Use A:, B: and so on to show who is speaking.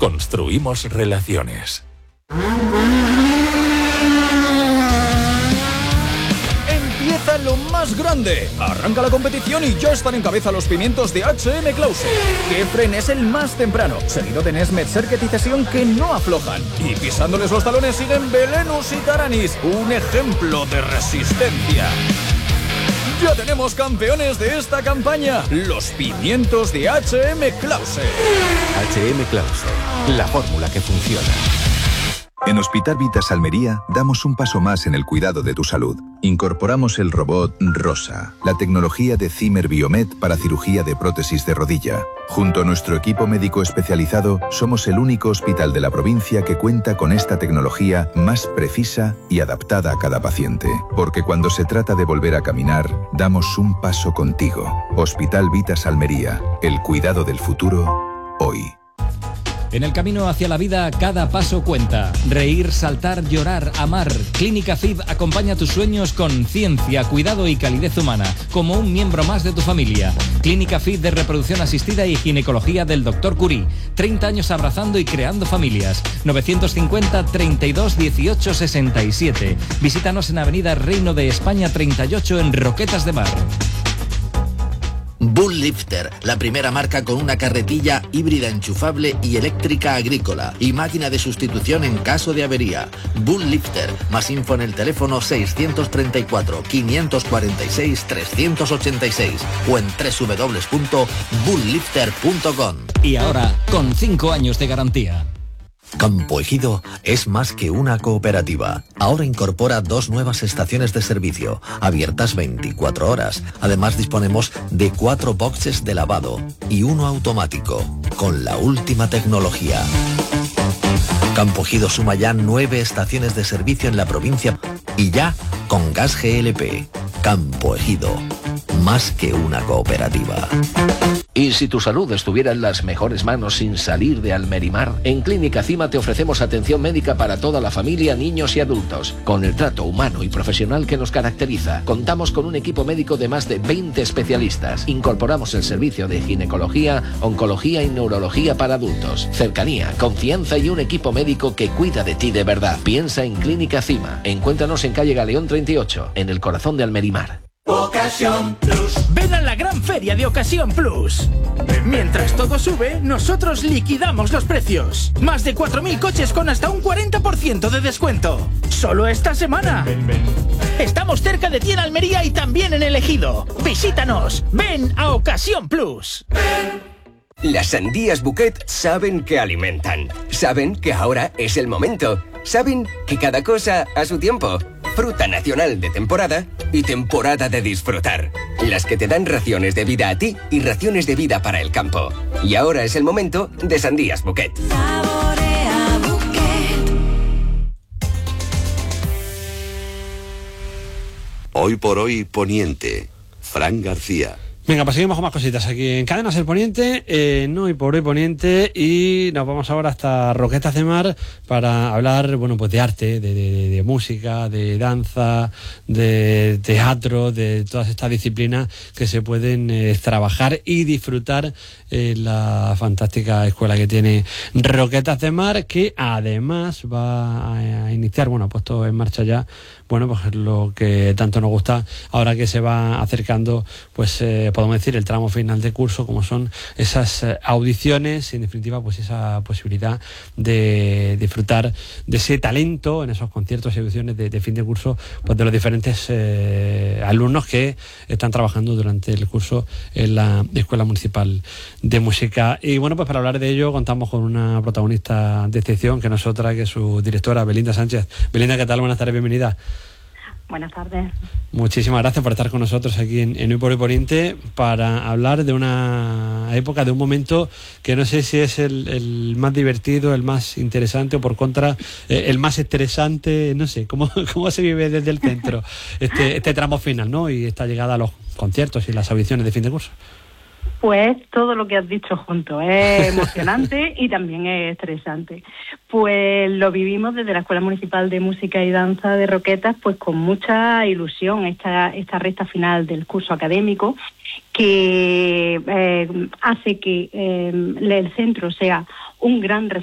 A: construimos relaciones.
B: Empieza lo más grande. Arranca la competición y ya están en cabeza los pimientos de H.M. Clausen. Gefren es el más temprano, seguido de Nesmet, Serket y Cesión, que no aflojan. Y pisándoles los talones siguen Belenus y Taranis, un ejemplo de resistencia. Ya tenemos campeones de esta campaña, los pimientos de H.M. Clausen.
C: H.M. Clausen, la fórmula que funciona.
D: En Hospital Vitas Almería damos un paso más en el cuidado de tu salud. Incorporamos el robot Rosa, la tecnología de Zimmer Biomet para cirugía de prótesis de rodilla. Junto a nuestro equipo médico especializado, somos el único hospital de la provincia que cuenta con esta tecnología más precisa y adaptada a cada paciente. Porque cuando se trata de volver a caminar, damos un paso contigo. Hospital Vitas Almería, el cuidado del futuro, hoy.
E: En el camino hacia la vida, cada paso cuenta. Reír, saltar, llorar, amar. Clínica FIB acompaña tus sueños con ciencia, cuidado y calidez humana, como un miembro más de tu familia. Clínica FIB de reproducción asistida y ginecología del Dr. Curie. 30 años abrazando y creando familias. 950 32 18 67. Visítanos en Avenida Reino de España 38 en Roquetas de Mar.
F: Bull Lifter, la primera marca con una carretilla híbrida enchufable y eléctrica agrícola y máquina de sustitución en caso de avería. Bull Lifter, más info en el teléfono 634 546 386 o en www.bulllifter.com.
E: Y ahora, con 5 años de garantía.
F: Campo Ejido es más que una cooperativa. Ahora incorpora 2 nuevas estaciones de servicio, abiertas 24 horas. Además disponemos de 4 boxes de lavado y 1 automático, con la última tecnología. Campo Ejido suma ya 9 estaciones de servicio en la provincia y ya con gas GLP. Campo Ejido, más que una cooperativa.
G: Y si tu salud estuviera en las mejores manos sin salir de Almerimar, en Clínica Cima te ofrecemos atención médica para toda la familia, niños y adultos. Con el trato humano y profesional que nos caracteriza, contamos con un equipo médico de más de 20 especialistas. Incorporamos el servicio de ginecología, oncología y neurología para adultos. Cercanía, confianza y un equipo médico que cuida de ti de verdad. Piensa en Clínica Cima. Encuéntranos en calle Galeón 38, en el corazón de Almerimar.
H: Ocasión Plus. Ven a la gran feria de Ocasión Plus. Mientras todo sube, nosotros liquidamos los precios. Más de 4.000 coches con hasta un 40% de descuento. Solo esta semana. Estamos cerca de ti en Almería y también en El Ejido. Visítanos. Ven a Ocasión Plus.
I: Las sandías Bouquet saben que alimentan. Saben que ahora es el momento. Saben que cada cosa a su tiempo. Fruta nacional de temporada y temporada de disfrutar. Las que te dan raciones de vida a ti y raciones de vida para el campo. Y ahora es el momento de sandías Bouquet.
J: Saborea Bouquet.
K: Hoy por hoy Poniente. Fran García.
L: Venga, pues seguimos con más cositas aquí en Cadena Ser Poniente, no Hoy por Hoy Poniente, y nos vamos ahora hasta Roquetas de Mar para hablar, bueno, pues de arte, de música, de danza, de teatro, de todas estas disciplinas que se pueden trabajar y disfrutar en la fantástica escuela que tiene Roquetas de Mar, que además va a iniciar, bueno, ha puesto en marcha ya, bueno, pues lo que tanto nos gusta ahora que se va acercando, pues podemos decir, el tramo final de curso, como son esas audiciones y en definitiva pues esa posibilidad de disfrutar de ese talento en esos conciertos y audiciones de fin de curso, pues de los diferentes alumnos que están trabajando durante el curso en la Escuela Municipal de Música. Y bueno, pues para hablar de ello contamos con una protagonista de excepción, que no es otra que su directora, Belinda Sánchez. Belinda, ¿qué tal? Buenas tardes, bienvenida.
M: Buenas tardes.
L: Muchísimas gracias por estar con nosotros aquí en Hoy por Hoy Poniente para hablar de una época, de un momento que no sé si es el más divertido, el más interesante o por contra el más estresante, no sé, cómo se vive desde el centro este tramo final, ¿no? Y esta llegada a los conciertos y las audiciones de fin de curso.
M: Pues todo lo que has dicho junto, es emocionante y también es estresante. Pues lo vivimos desde la Escuela Municipal de Música y Danza de Roquetas, pues con mucha ilusión esta recta final del curso académico, que hace que el centro sea un gran